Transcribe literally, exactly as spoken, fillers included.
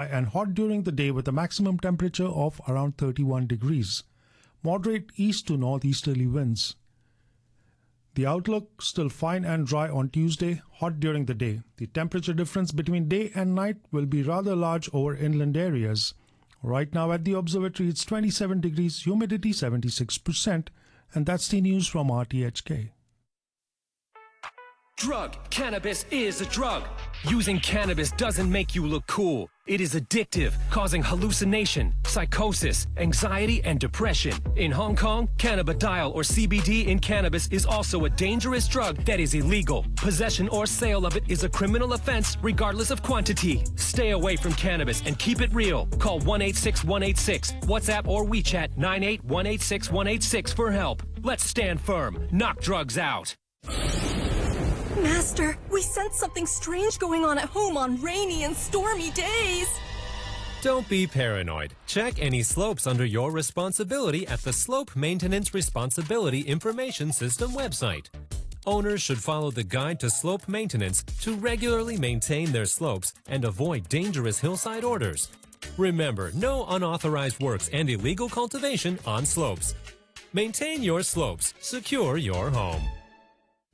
and hot during the day with a maximum temperature of around thirty-one degrees. Moderate east to northeasterly winds. The outlook still fine and dry on Tuesday, hot during the day. The temperature difference between day and night will be rather large over inland areas. Right now at the observatory it's twenty-seven degrees, humidity seventy-six percent, and that's the news from R T H K. Drug. Cannabis is a drug. Using cannabis doesn't make you look cool. It is addictive, causing hallucination, psychosis, anxiety, and depression. In Hong Kong, cannabidiol or C B D in cannabis is also a dangerous drug that is illegal. Possession or sale of it is a criminal offense regardless of quantity. Stay away from cannabis and keep it real. Call one eight six one eight six, WhatsApp or WeChat nine eight one eight six one eight six for help. Let's stand firm. Knock drugs out. Master, we sense something strange going on at home on rainy and stormy days. Don't be paranoid. Check any slopes under your responsibility at the Slope Maintenance Responsibility Information System website. Owners should follow the Guide to Slope Maintenance to regularly maintain their slopes and avoid dangerous hillside orders. Remember, no unauthorized works and illegal cultivation on slopes. Maintain your slopes. Secure your home.